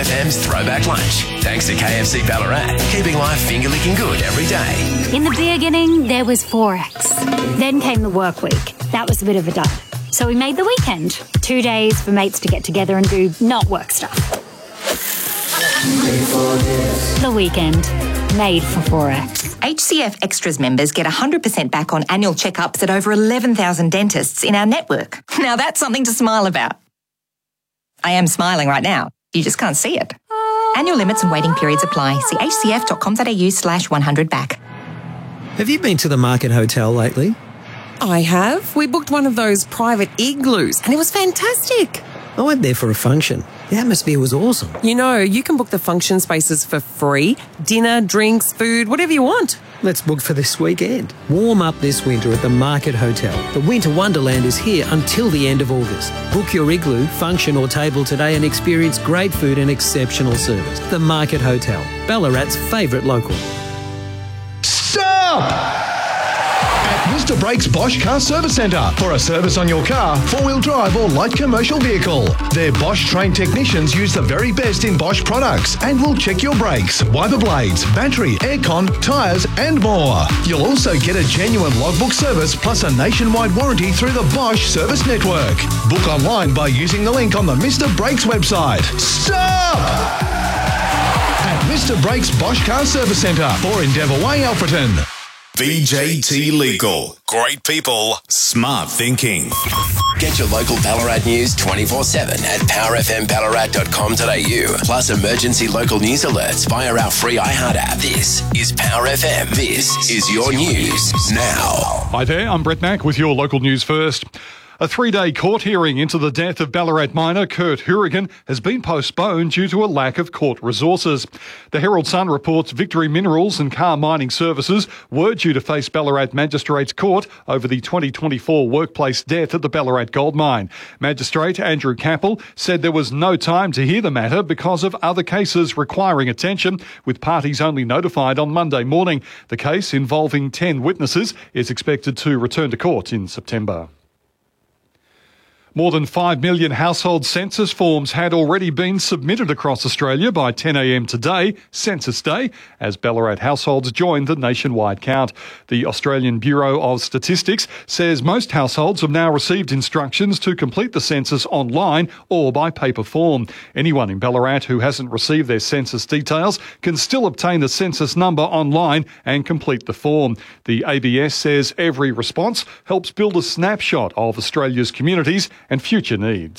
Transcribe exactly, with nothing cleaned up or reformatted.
F M's Throwback Lunch. Thanks to K F C Ballarat, keeping life finger-licking good every day. In the beginning, there was Forex. Then came the work week. That was a bit of a dud. So we made the weekend. Two days for mates to get together and do not work stuff. The weekend. Made for Forex. H C F Extras members get one hundred percent back on annual checkups at over eleven thousand dentists in our network. Now that's something to smile about. I am smiling right now. You just can't see it. Annual limits and waiting periods apply. See hcf.com.au slash 100 back. Have you been to the Market Hotel lately? I have. We booked one of those private igloos and it was fantastic. I went there for a function. The atmosphere was awesome. You know, you can book the function spaces for free. Dinner, drinks, food, whatever you want. Let's book for this weekend. Warm up this winter at the Market Hotel. The Winter Wonderland is here until the end of August. Book your igloo, function or table today and experience great food and exceptional service. The Market Hotel, Ballarat's favourite local. Stop! At Mister Brakes Bosch Car Service Centre for a service on your car, four-wheel drive or light commercial vehicle. Their Bosch-trained technicians use the very best in Bosch products and will check your brakes, wiper blades, battery, aircon, tyres and more. You'll also get a genuine logbook service plus a nationwide warranty through the Bosch Service Network. Book online by using the link on the Mister Brakes website. Stop! At Mister Brakes Bosch Car Service Centre for Endeavour Way, Alfreton. V J T Legal. Great people, smart thinking. Get your local Ballarat news twenty-four seven at power f m ballarat dot com dot a u. Plus emergency local news alerts via our free iHeart app. This is Power F M. This is your news now. Hi there, I'm Brett Mack with your local news first. A three-day court hearing into the death of Ballarat miner Kurt Hourigan has been postponed due to a lack of court resources. The Herald Sun reports Victory Minerals and Car Mining Services were due to face Ballarat Magistrates Court over the twenty twenty-four workplace death at the Ballarat gold mine. Magistrate Andrew Capel said there was no time to hear the matter because of other cases requiring attention, with parties only notified on Monday morning. The case, involving ten witnesses, is expected to return to court in September. More than five million household census forms had already been submitted across Australia by ten a m today, Census Day, as Ballarat households joined the nationwide count. The Australian Bureau of Statistics says most households have now received instructions to complete the census online or by paper form. Anyone in Ballarat who hasn't received their census details can still obtain the census number online and complete the form. The A B S says every response helps build a snapshot of Australia's communities and future needs.